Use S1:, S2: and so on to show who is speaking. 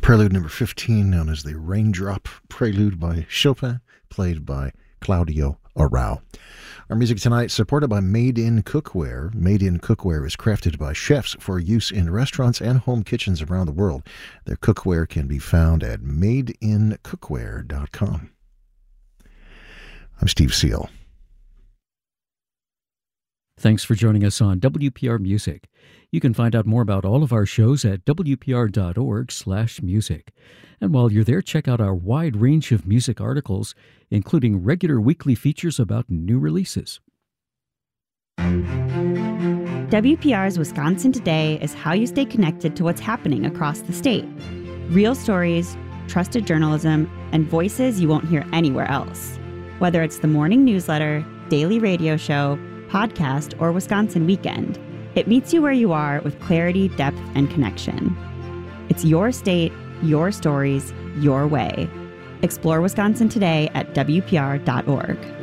S1: Prelude number 15, known as the Raindrop Prelude by Chopin, played by Claudio Arrau. Our music tonight supported by Made in Cookware. Made in Cookware is crafted by chefs for use in restaurants and home kitchens around the world. Their cookware can be found at madeincookware.com. I'm Steve Seal.
S2: Thanks for joining us on WPR Music. You can find out more about all of our shows at wpr.org/music. And while you're there, check out our wide range of music articles, including regular weekly features about new releases.
S3: WPR's Wisconsin Today is how you stay connected to what's happening across the state. Real stories, trusted journalism, and voices you won't hear anywhere else. Whether it's the morning newsletter, daily radio show, podcast, or Wisconsin Weekend, it meets you where you are with clarity, depth, and connection. It's your state, your stories, your way. Explore Wisconsin Today at WPR.org.